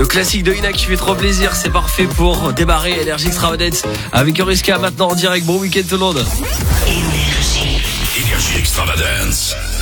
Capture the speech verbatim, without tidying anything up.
classique de Ina qui fait trop plaisir. C'est parfait pour démarrer Énergie Extravagance avec Euriska maintenant en direct. Bon week-end tout le monde. Énergie. Énergie Extravagance.